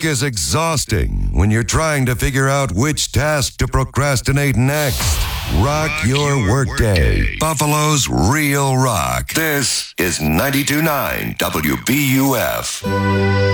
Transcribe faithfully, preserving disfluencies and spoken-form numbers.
Work is exhausting when you're trying to figure out which task to procrastinate next. Rock, rock your, your workday. Work Buffalo's Real Rock. This is ninety-two point nine W B U F.